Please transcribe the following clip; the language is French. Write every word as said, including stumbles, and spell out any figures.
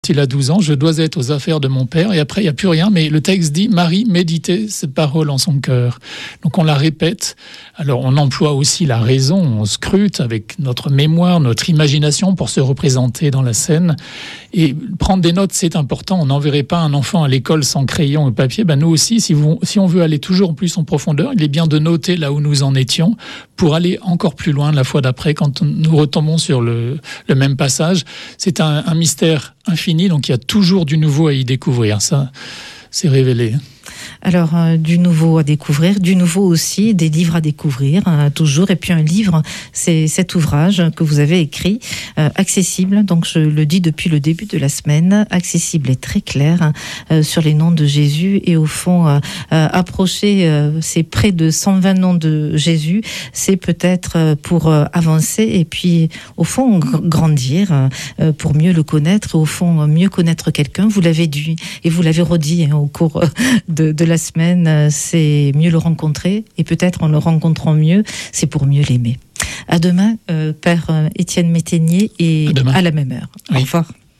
Il a douze ans, je dois être aux affaires de mon père, et après il n'y a plus rien, mais le texte dit Marie méditait cette parole en son cœur. Donc on la répète. Alors on emploie aussi la raison, on scrute avec notre mémoire, notre imagination pour se représenter dans la scène. Et prendre des notes, c'est important. On n'enverrait pas un enfant à l'école sans crayon et papier. Ben nous aussi, si, vous, si on veut aller toujours plus en profondeur, il est bien de noter là où nous en étions pour aller encore plus loin la fois d'après quand nous retombons sur le, le même passage. C'est un, un mystère infini, donc il y a toujours du nouveau à y découvrir. Ça, c'est révélé. Alors, euh, du nouveau à découvrir, du nouveau aussi, des livres à découvrir, hein, toujours. Et puis un livre, c'est cet ouvrage que vous avez écrit, euh, accessible, donc je le dis depuis le début de la semaine, accessible et très clair, hein, euh, sur les noms de Jésus. Et au fond, euh, euh, approcher euh, ces près de cent vingt noms de Jésus, c'est peut-être euh, pour euh, avancer et puis, au fond, gr- grandir, euh, pour mieux le connaître, au fond, mieux connaître quelqu'un. Vous l'avez dit et vous l'avez redit hein, au cours de, de la semaine, c'est mieux le rencontrer, et peut-être en le rencontrant mieux, c'est pour mieux l'aimer. À demain, euh, Père Étienne Métainier, et à, à la même heure. Oui. Au revoir.